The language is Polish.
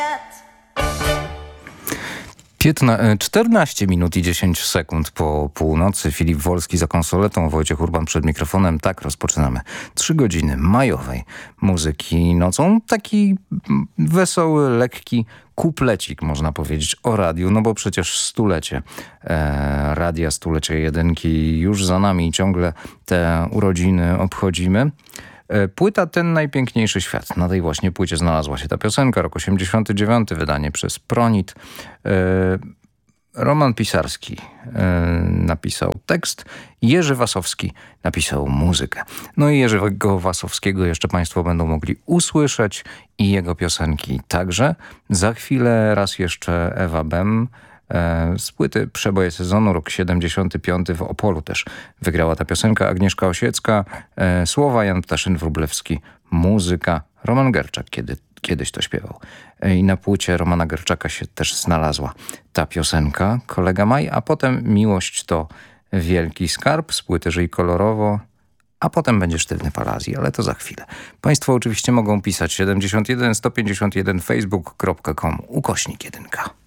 14 minut i 10 sekund po północy. Filip Wolski za konsoletą, Wojciech Urban przed mikrofonem. Tak rozpoczynamy 3 godziny majowej muzyki nocą. Taki wesoły, lekki kuplecik, można powiedzieć, o radiu, no bo przecież stulecie radia, stulecie jedynki już za nami i ciągle te urodziny obchodzimy. Płyta Ten najpiękniejszy świat. Na tej właśnie płycie znalazła się ta piosenka, rok 89, wydanie przez Pronit. Roman Pisarski napisał tekst, Jerzy Wasowski napisał muzykę. No i Jerzego Wasowskiego jeszcze Państwo będą mogli usłyszeć i jego piosenki także. Za chwilę raz jeszcze Ewa Bem z płyty Przeboje sezonu, rok 75, w Opolu też wygrała ta piosenka. Agnieszka Osiecka, słowa Jan Ptaszyn-Wróblewski, muzyka Roman Gerczak kiedyś to śpiewał. I na płycie Romana Gerczaka się też znalazła ta piosenka, Kolega Maj, a potem Miłość to wielki skarb z płyty Żyj kolorowo, a potem będzie Sztywny Palazji, ale to za chwilę. Państwo oczywiście mogą pisać 71 151 facebook.com /1.